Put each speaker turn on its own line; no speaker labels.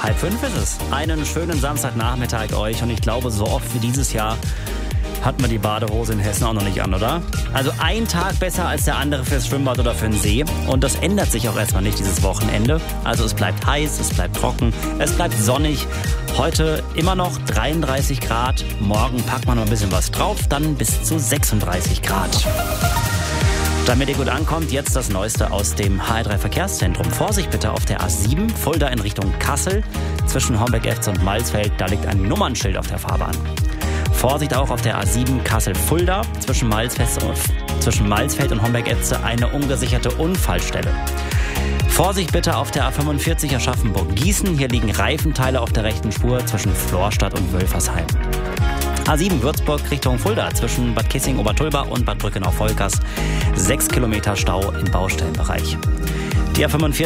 4:30 ist es. Einen schönen Samstagnachmittag euch und ich glaube, so oft wie dieses Jahr hat man die Badehose in Hessen auch noch nicht an, oder? Also ein Tag besser als der andere fürs Schwimmbad oder für den See. Und das ändert sich auch erstmal nicht dieses Wochenende. Also es bleibt heiß, es bleibt trocken, es bleibt sonnig. Heute immer noch 33 Grad. Morgen packt man noch ein bisschen was drauf, dann bis zu 36 Grad. Damit ihr gut ankommt, jetzt das Neueste aus dem HR3 Verkehrszentrum. Vorsicht bitte auf der A7, Fulda in Richtung Kassel. Zwischen Homberg-Efze und Malsfeld, da liegt ein Nummernschild auf der Fahrbahn. Vorsicht auch auf der A7 Kassel-Fulda, zwischen Malsfeld und Homberg-Efze eine ungesicherte Unfallstelle. Vorsicht bitte auf der A45 Aschaffenburg-Gießen, hier liegen Reifenteile auf der rechten Spur zwischen Florstadt und Wölfersheim. A7 Würzburg Richtung Fulda, zwischen Bad Kissing-Obertulba und Bad Brückenau-Volkers, 6 Kilometer Stau im Baustellenbereich. Die A45